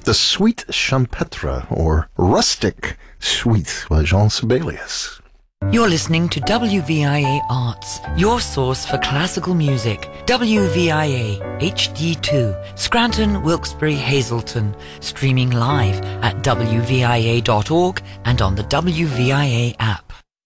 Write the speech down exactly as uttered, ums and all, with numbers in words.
The Suite Champêtre, or Rustic Suite by Jean Sibelius. You're listening to W V I A Arts, your source for classical music. W V I A H D two, Scranton, Wilkes-Barre, Hazleton. Streaming live at W V I A dot org and on the W V I A app.